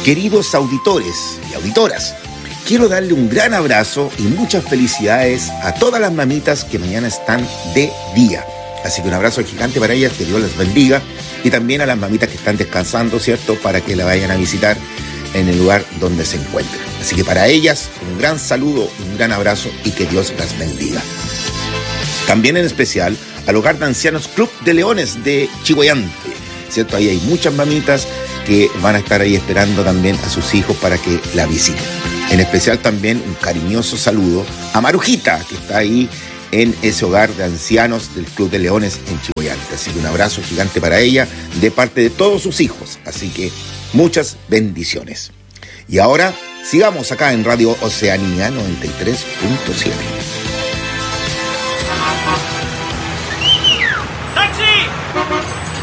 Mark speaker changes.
Speaker 1: Queridos auditores y auditoras, quiero darle un gran abrazo y muchas felicidades a todas las mamitas que mañana están de día. Así que un abrazo gigante para ellas, que Dios las bendiga. Y también a las mamitas que están descansando, ¿cierto? Para que la vayan a visitar en el lugar donde se encuentran. Así que para ellas, un gran saludo, un gran abrazo y que Dios las bendiga. También en especial al Hogar de Ancianos Club de Leones de Chihuayante, ¿cierto? Ahí hay muchas mamitas que van a estar ahí esperando también a sus hijos para que la visiten. En especial también un cariñoso saludo a Marujita, que está ahí en ese hogar de ancianos del Club de Leones en Chihuayante. Así que un abrazo gigante para ella de parte de todos sus hijos. Así que muchas bendiciones. Y ahora sigamos acá en Radio Oceanía 93.7.